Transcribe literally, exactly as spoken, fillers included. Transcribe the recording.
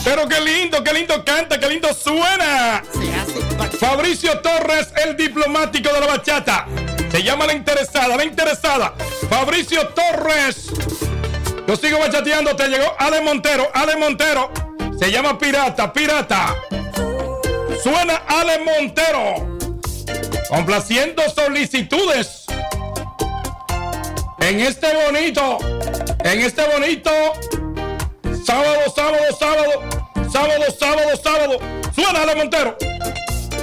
Pero qué lindo, qué lindo canta, qué lindo suena. Fabricio Torres, el diplomático de la bachata. Se llama La Interesada, La Interesada. Fabricio Torres. Yo sigo bachateando, te llegó Ale Montero, Ale Montero. Se llama Pirata, Pirata. Suena Ale Montero. Complaciendo solicitudes. En este bonito, en este bonito sábado, sábado, sábado, sábado, sábado, sábado. Suena Ale Montero.